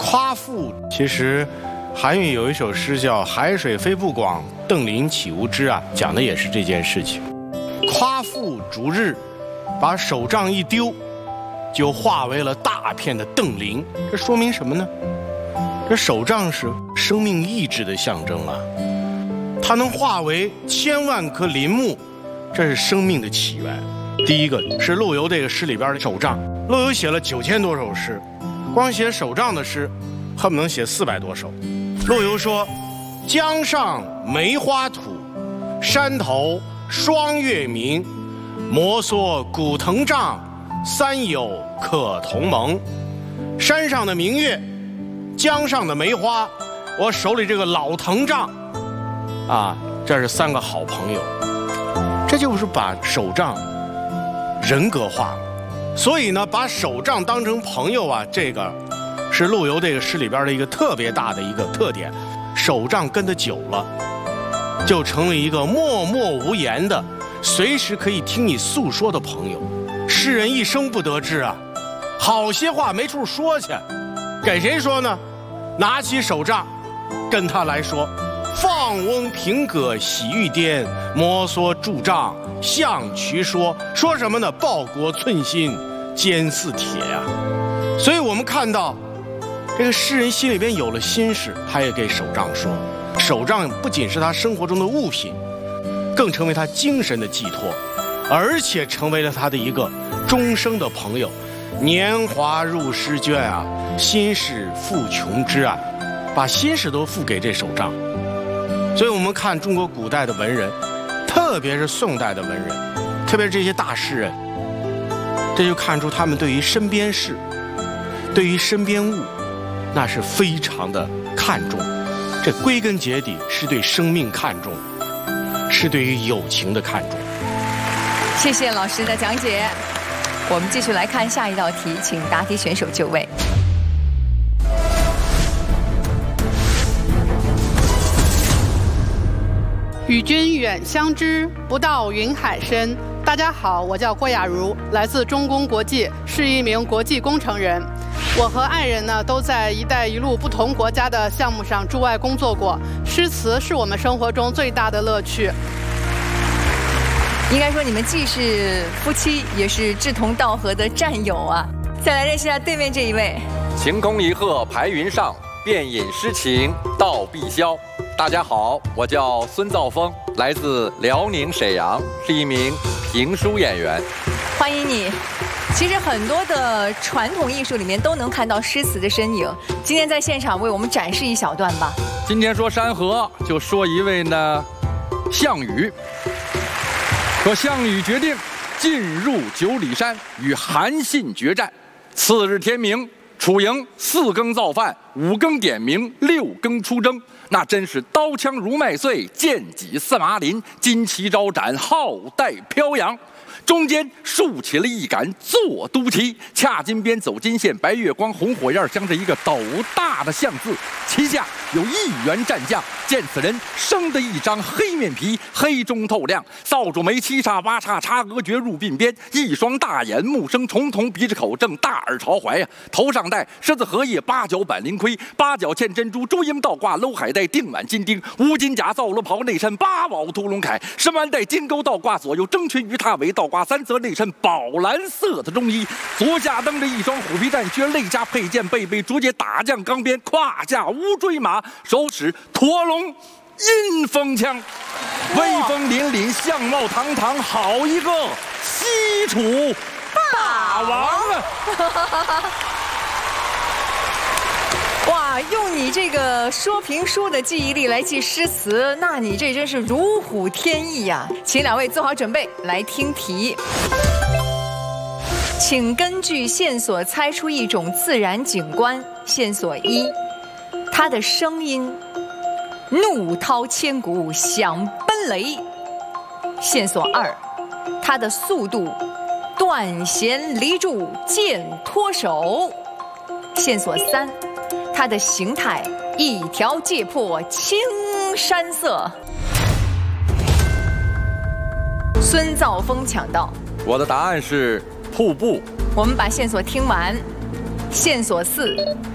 夸父，其实韩愈有一首诗叫《海水飞不广，邓林岂无知》啊，讲的也是这件事情。夸父逐日，把手杖一丢，就化为了大片的邓林。这说明什么呢？这手杖是生命意志的象征啊，它能化为千万棵林木，这是生命的起源。第一个是陆游这个诗里边的手杖，陆游写了9000多首诗，光写手杖的诗，恨不能写400多首。陆游说：“江上梅花土，山头霜月明。摩挲古藤杖，三友可同盟。”山上的明月，江上的梅花，我手里这个老藤杖，啊，这是3个好朋友。这就是把手杖人格化了。所以呢，把手杖当成朋友啊，这个是陆游这个诗里边的一个特别大的一个特点。手杖跟得久了，就成为一个默默无言的，随时可以听你诉说的朋友。诗人一生不得志啊，好些话没处说去，给谁说呢？拿起手杖，跟他来说。放翁平葛喜欲颠，摩挲柱杖向渠说。说什么呢？报国寸心，坚似铁啊。所以我们看到，这个诗人心里边有了心事，他也给手杖说。手杖不仅是他生活中的物品，更成为他精神的寄托，而且成为了他的一个终生的朋友。年华入诗卷啊，心事付穷之啊，把心事都付给这手杖。所以我们看中国古代的文人，特别是宋代的文人，特别是这些大诗人，这就看出他们对于身边事，对于身边物，那是非常的看重。这归根结底是对生命看重，是对于友情的看重。 谢谢老师的讲解。我们继续来看下一道题，请答题选手就位。 与君远相知，不道云海深。大家好，我叫郭雅茹，来自中工国际，是一名国际工程人。我和爱人呢，都在“一带一路”不同国家的项目上驻外工作过。诗词是我们生活中最大的乐趣。 应该说，你们既是夫妻，也是志同道合的战友啊！再来认识一下对面这一位。 晴空一鹤排云上，便引诗情到碧霄。大家好，我叫孙兆峰，来自辽宁沈阳，是一名评书演员。 欢迎你。其实很多的传统艺术里面都能看到诗词的身影。今天在现场为我们展示一小段吧。 今天说山河，就说一位呢，项羽。说项羽决定进入9里山，与韩信决战。次日天明，出营4更造饭，5更点名，6更出征。那真是刀枪如麦穗，剑戟似麻林，旌旗招展，浩带飘扬。中间竖起了一杆坐都旗，恰金边走金线，白月光红火焰，镶着一个斗大的象字，旗下有1员战将。见此人生得一张黑面皮，黑中透亮，扫帚眉7叉8叉，插额撅入鬓边，一双大眼，目生重瞳，鼻着口正，大耳朝怀呀。头上戴狮子荷叶8角板鳞盔，8角嵌珍珠，朱缨倒挂镂海带，锭满金钉，乌金甲皂罗袍，内衬8宝屠龙铠，身完带金钩倒挂，左右征裙鱼踏尾，倒挂3则内衬宝蓝色的中衣，足下蹬着一双虎皮战靴，肋加佩剑，背竹节打将钢鞭，胯下乌骓马，手持驼龙阴风枪，威风凛凛，相貌堂堂，好一个西楚霸王啊！ 哇，用你这个说评书的记忆力来记诗词，那你这真是如虎添翼呀！请2位做好准备，来听题。请根据线索猜出一种自然景观。线索1，它的声音怒涛千古响奔雷。线索2，它的速度断弦离柱剑脱手。线索3，它的形态一条界破青山色。孙兆峰抢到。 我的答案是瀑布。 我们把线索听完。线索4，